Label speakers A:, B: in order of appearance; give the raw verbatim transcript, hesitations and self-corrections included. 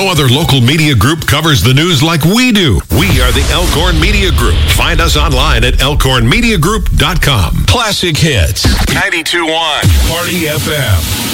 A: No other local media group covers the news like we do. We are the Elkhorn Media Group. Find us online at elkhorn media group dot com.
B: Classic Hits.
C: ninety-two point one.
B: Party F M.